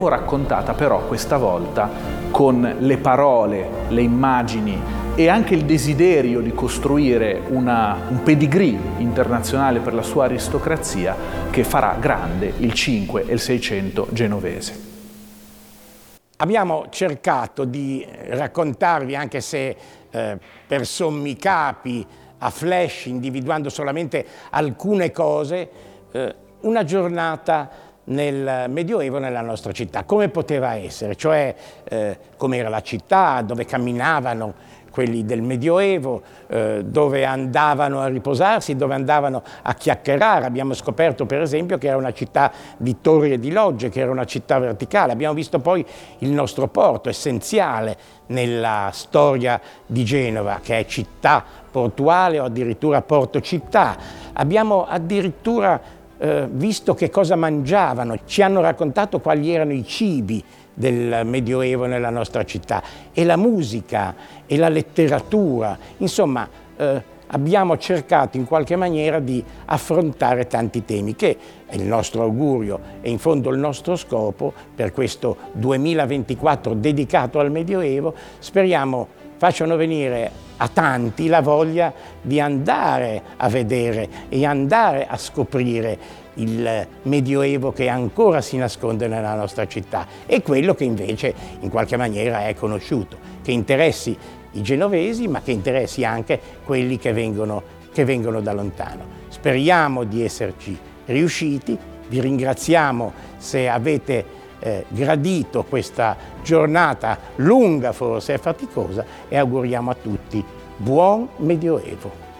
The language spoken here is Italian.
raccontata però questa volta con le parole, le immagini e anche il desiderio di costruire un pedigree internazionale per la sua aristocrazia che farà grande il 5 e il 600 genovese. Abbiamo cercato di raccontarvi, anche se per sommi capi, a flash, individuando solamente alcune cose, una giornata nel Medioevo nella nostra città, come poteva essere, cioè come era la città, dove camminavano quelli del Medioevo, dove andavano a riposarsi, dove andavano a chiacchierare. Abbiamo scoperto per esempio che era una città di torri e di logge, che era una città verticale. Abbiamo visto poi il nostro porto, essenziale nella storia di Genova, che è città portuale o addirittura porto città. Abbiamo addirittura visto che cosa mangiavano, ci hanno raccontato quali erano i cibi del Medioevo nella nostra città, e la musica e la letteratura. Insomma, abbiamo cercato in qualche maniera di affrontare tanti temi, che è il nostro augurio e in fondo il nostro scopo per questo 2024 dedicato al Medioevo. Speriamo facciano venire a tanti la voglia di andare a vedere e andare a scoprire il Medioevo che ancora si nasconde nella nostra città, e quello che invece in qualche maniera è conosciuto, che interessi i genovesi ma che interessi anche quelli che vengono da lontano. Speriamo di esserci riusciti, vi ringraziamo se avete gradito questa giornata lunga forse e faticosa, e auguriamo a tutti buon Medioevo.